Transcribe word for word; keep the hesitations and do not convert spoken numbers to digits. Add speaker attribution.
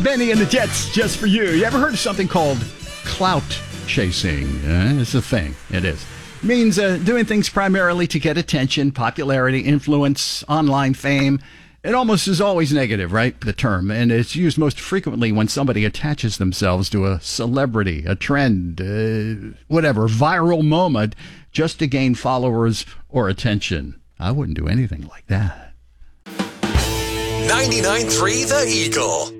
Speaker 1: Benny and the Jets, just for you. You ever heard of something called clout chasing? Uh, it's a thing. It is. It means uh, doing things primarily to get attention, popularity, influence, online fame. It almost is always negative, right? The term. And it's used most frequently when somebody attaches themselves to a celebrity, a trend, uh, whatever, viral moment just to gain followers or attention. I wouldn't do anything like that.
Speaker 2: ninety-nine point three The Eagle.